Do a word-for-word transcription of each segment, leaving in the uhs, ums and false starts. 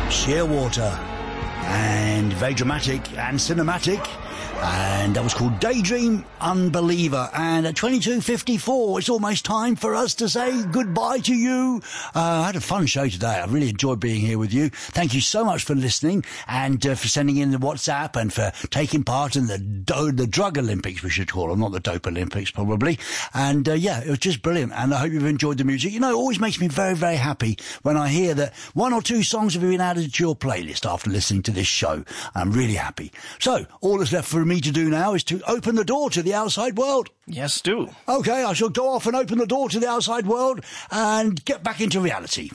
Shearwater, and very dramatic and cinematic, and that was called Daydream Unbeliever. And at twenty-two fifty-four, it's almost time for us to say goodbye to you. Uh, I had a fun show today. I really enjoyed being here with you. Thank you so much for listening and uh, for sending in the WhatsApp and for taking part in the do- the drug Olympics, we should call them, not the dope Olympics probably. And uh, yeah, it was just brilliant, and I hope you've enjoyed the music. You know, it always makes me very, very happy when I hear that one or two songs have been added to your playlist after listening to this show. I'm really happy. So, all that's left for me to do now is to open the door to the outside world. Yes, do. Okay, I shall go off and open the door to the outside world and get back into reality.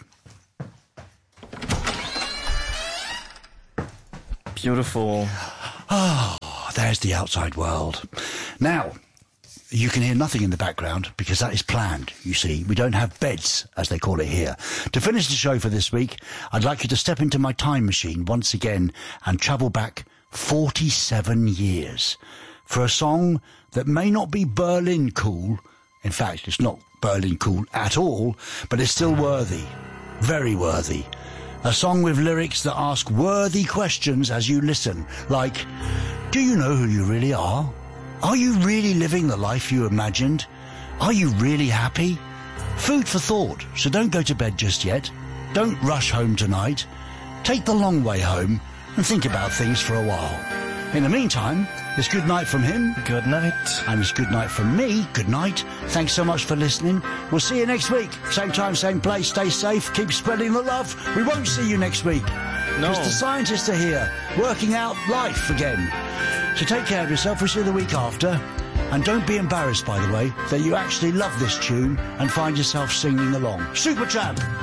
Beautiful. Oh, there's the outside world. Now, you can hear nothing in the background because that is planned, you see. We don't have beds, as they call it here. To finish the show for this week, I'd like you to step into my time machine once again and travel back forty-seven years for a song that may not be Berlin cool. In fact, it's not Berlin cool at all, but it's still worthy. Very worthy. A song with lyrics that ask worthy questions as you listen, like, do you know who you really are? Are you really living the life you imagined? Are you really happy? Food for thought, so don't go to bed just yet. Don't rush home tonight. Take the long way home and think about things for a while. In the meantime, it's good night from him. Good night. And it's good night from me. Good night. Thanks so much for listening. We'll see you next week. Same time, same place. Stay safe. Keep spreading the love. We won't see you next week. No. Because the scientists are here, working out life again. So take care of yourself. We'll see you the week after. And don't be embarrassed, by the way, that you actually love this tune and find yourself singing along. Supertramp!